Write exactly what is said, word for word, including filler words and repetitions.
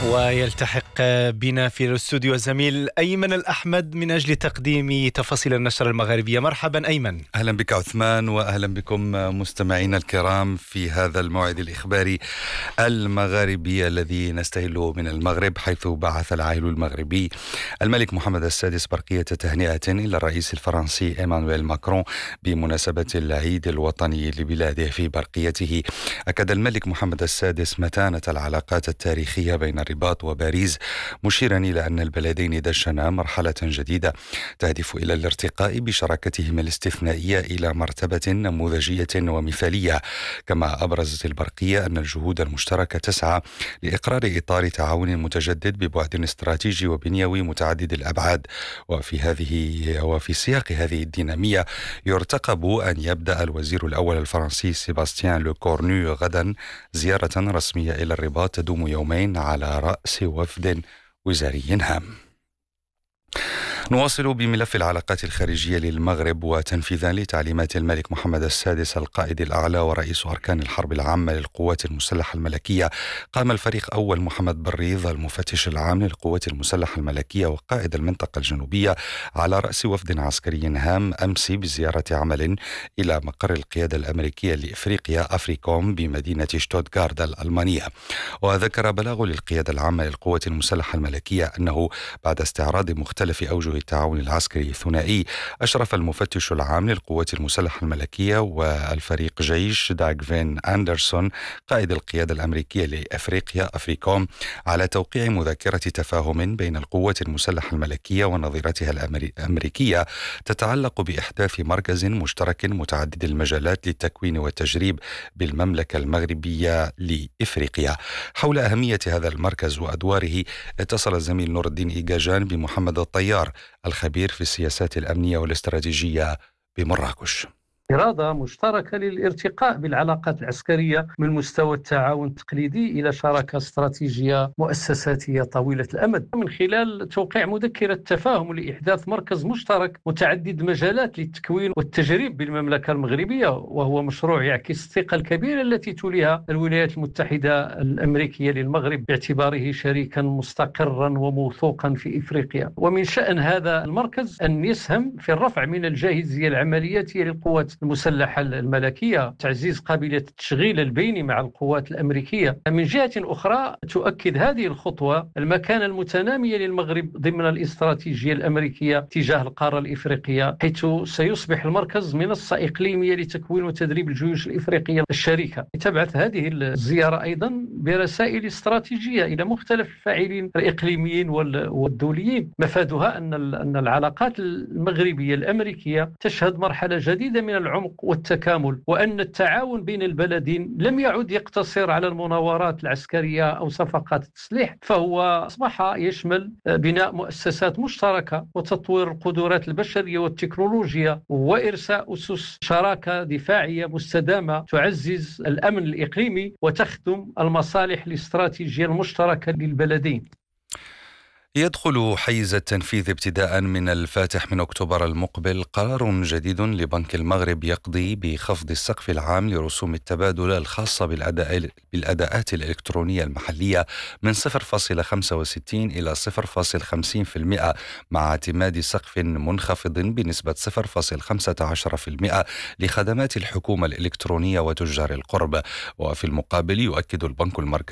ويلتحق بنا في الاستوديو الزميل أيمن الأحمد من أجل تقديم تفاصيل النشرة المغاربية. مرحبا أيمن. أهلا بك عثمان، وأهلا بكم مستمعينا الكرام في هذا الموعد الإخباري المغاربي الذي نستهله من المغرب، حيث بعث العائل المغربي الملك محمد السادس برقية تهنئة إلى الرئيس الفرنسي إيمانويل ماكرون بمناسبة العيد الوطني لبلاده. في برقيته أكد الملك محمد السادس متانة العلاقات التاريخية بين الرباط وباريس، مشيرا إلى أن البلدين دشنا مرحلة جديدة تهدف إلى الارتقاء بشراكتهما الاستثنائية إلى مرتبة نموذجية ومثالية. كما أبرزت البرقية أن الجهود المشتركة تسعى لإقرار إطار تعاون متجدد ببعد استراتيجي وبنيوي متعدد الأبعاد. وفي هذه وفي سياق هذه الدينامية يرتقب أن يبدأ الوزير الأول الفرنسي سيباستيان لوكورنو غدا زيارة رسمية إلى الرباط تدوم يومين على رأس وفد وزاري هام. نواصل بملف العلاقات الخارجية للمغرب، وتنفيذا لتعليمات الملك محمد السادس القائد الأعلى ورئيس أركان الحرب العامة للقوات المسلحة الملكية، قام الفريق أول محمد بريض المفتش العام للقوات المسلحة الملكية وقائد المنطقة الجنوبية على رأس وفد عسكري هام أمس بزيارة عمل إلى مقر القيادة الأمريكية لإفريقيا أفريكوم بمدينة شتوتغارت الألمانية. وذكر بلاغ للقيادة العامة للقوات المسلحة الملكية أنه بعد استعراض مختلف أوجه التعاون العسكري الثنائي، أشرف المفتش العام للقوات المسلحة الملكية والفريق جيش داغفين أندرسون قائد القيادة الأمريكية لأفريقيا أفريكوم على توقيع مذكرة تفاهم بين القوات المسلحة الملكية ونظيرتها الأمريكية تتعلق بإحداث مركز مشترك متعدد المجالات للتكوين والتجريب بالمملكة المغربية لإفريقيا. حول أهمية هذا المركز وأدواره اتصل الزميل نور الدين إيجاجان بمحمد الطيار الخبير في السياسات الأمنية والاستراتيجية بمراكش. إرادة مشتركة للارتقاء بالعلاقات العسكرية من مستوى التعاون التقليدي إلى شراكة استراتيجية مؤسساتية طويلة الأمد، من خلال توقيع مذكرة تفاهم لإحداث مركز مشترك متعدد المجالات للتكوين والتجريب بالمملكة المغربية، وهو مشروع يعكس الثقة الكبيرة التي توليها الولايات المتحدة الأمريكية للمغرب باعتباره شريكا مستقرا وموثوقا في إفريقيا. ومن شأن هذا المركز أن يسهم في الرفع من الجاهزية العملياتية للقوات المسلحة الملكية، تعزيز قابلية التشغيل البيني مع القوات الأمريكية. من جهة أخرى تؤكد هذه الخطوة المكانة المتنامية للمغرب ضمن الاستراتيجية الأمريكية تجاه القارة الإفريقية، حيث سيصبح المركز منصة إقليمية لتكوين وتدريب الجيوش الإفريقية الشريكة. تبعث هذه الزيارة أيضا برسائل استراتيجية إلى مختلف الفاعلين الإقليميين والدوليين، مفادها أن أن العلاقات المغربية الأمريكية تشهد مرحلة جديدة من العمق والتكامل، وأن التعاون بين البلدين لم يعد يقتصر على المناورات العسكرية أو صفقات التسليح، فهو أصبح يشمل بناء مؤسسات مشتركة وتطوير القدرات البشرية والتكنولوجيا وإرساء أسس شراكة دفاعية مستدامة تعزز الأمن الإقليمي وتخدم المصالح الاستراتيجية المشتركة للبلدين. يدخل حيز التنفيذ ابتداء من الفاتح من أكتوبر المقبل قرار جديد لبنك المغرب يقضي بخفض السقف العام لرسوم التبادل الخاصة بالأداء بالأداءات الإلكترونية المحلية من صفر فاصلة خمسة وستين إلى صفر فاصلة خمسين بالمئة، مع اعتماد سقف منخفض بنسبة صفر فاصلة خمسة عشر بالمئة لخدمات الحكومة الإلكترونية وتجار القرب. وفي المقابل يؤكد البنك المركزي